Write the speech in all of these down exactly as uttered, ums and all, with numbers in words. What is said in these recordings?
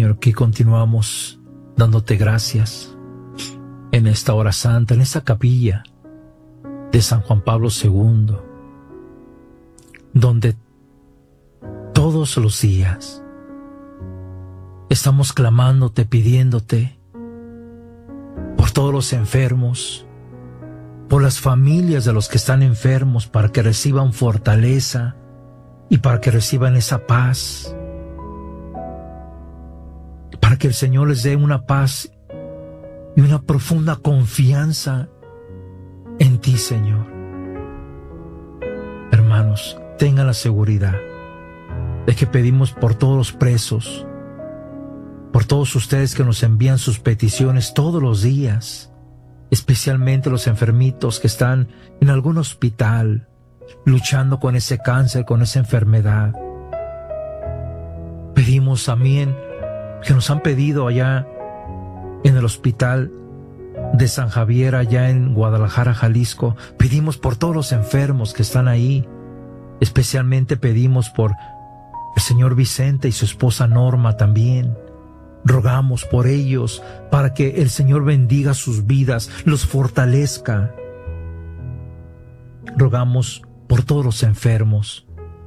Señor, aquí continuamos dándote gracias en esta hora santa, en esta capilla de San Juan Pablo segundo, donde todos los días estamos clamándote, pidiéndote por todos los enfermos, por las familias de los que están enfermos, para que reciban fortaleza y para que reciban esa paz, para que el Señor les dé una paz y una profunda confianza en ti, Señor. Hermanos, tengan la seguridad de que pedimos por todos los presos, por todos ustedes que nos envían sus peticiones todos los días, especialmente los enfermitos que están en algún hospital luchando con ese cáncer, con esa enfermedad. Pedimos también que nos han pedido allá en el hospital de San Javier, allá en Guadalajara, Jalisco. Pedimos por todos los enfermos que están ahí. Especialmente pedimos por el señor Vicente y su esposa Norma también. Rogamos por ellos para que el Señor bendiga sus vidas, los fortalezca. Rogamos por todos los enfermos.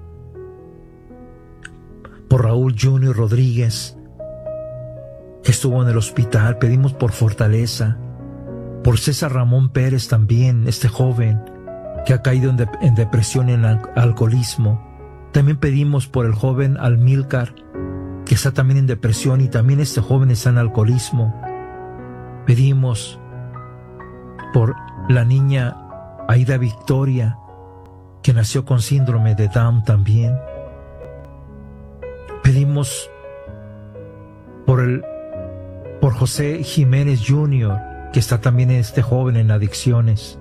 Por Raúl Junior Rodríguez, que estuvo en el hospital, pedimos por fortaleza. Por César Ramón Pérez también, este joven que ha caído en, de, en depresión y en al, alcoholismo. También pedimos por el joven Almílcar, que está también en depresión, y también este joven está en alcoholismo. Pedimos por la niña Aida Victoria, que nació con síndrome de Down también. Pedimos por el por José Jiménez junior, que está también este joven en adicciones.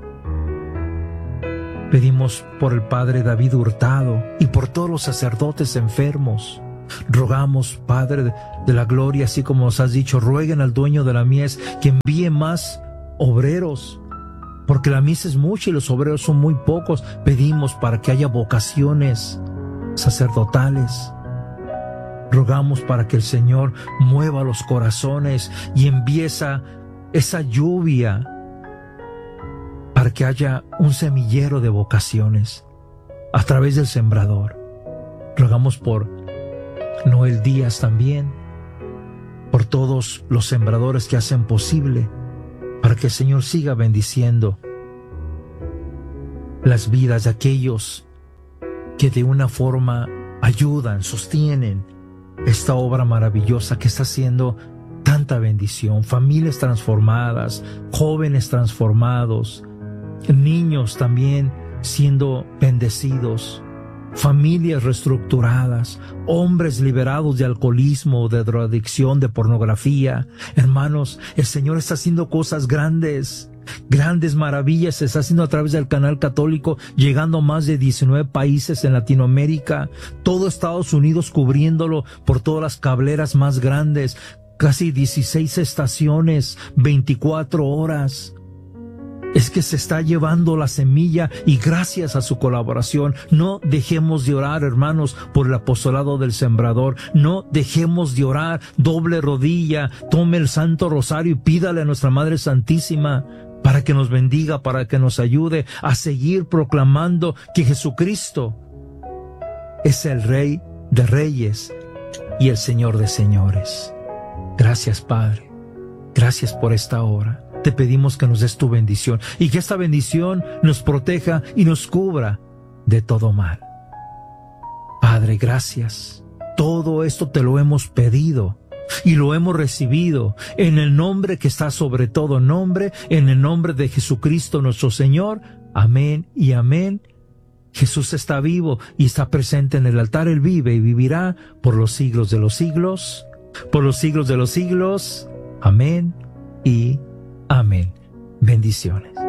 Pedimos por el padre David Hurtado y por todos los sacerdotes enfermos. Rogamos, Padre de la gloria, así como nos has dicho, rueguen al dueño de la mies que envíe más obreros, porque la mies es mucha y los obreros son muy pocos. Pedimos para que haya vocaciones sacerdotales. Rogamos para que el Señor mueva los corazones y envíe esa, esa lluvia, para que haya un semillero de vocaciones a través del sembrador. Rogamos por Noel Díaz también, por todos los sembradores que hacen posible para que el Señor siga bendiciendo las vidas de aquellos que de una forma ayudan, sostienen esta obra maravillosa que está haciendo tanta bendición. Familias transformadas, jóvenes transformados, niños también siendo bendecidos, familias reestructuradas, hombres liberados de alcoholismo, de drogadicción, de pornografía. Hermanos, el Señor está haciendo cosas grandes, grandes maravillas se está haciendo a través del canal católico, llegando a más de diecinueve países en Latinoamérica, todo Estados Unidos cubriéndolo por todas las cableras más grandes, casi dieciséis estaciones, veinticuatro horas. Es que se está llevando la semilla y gracias a su colaboración no dejemos de orar, hermanos, por el apostolado del sembrador. No dejemos de orar, doble rodilla, tome el Santo Rosario y pídale a nuestra Madre Santísima para que nos bendiga, para que nos ayude a seguir proclamando que Jesucristo es el Rey de Reyes y el Señor de Señores. Gracias, Padre. Gracias por esta hora. Te pedimos que nos des tu bendición y que esta bendición nos proteja y nos cubra de todo mal. Padre, gracias. Todo esto te lo hemos pedido y lo hemos recibido en el nombre que está sobre todo nombre, en el nombre de Jesucristo nuestro Señor. Amén y amén. Jesús está vivo y está presente en el altar. Él vive y vivirá por los siglos de los siglos, por los siglos de los siglos. Amén y amén. Bendiciones.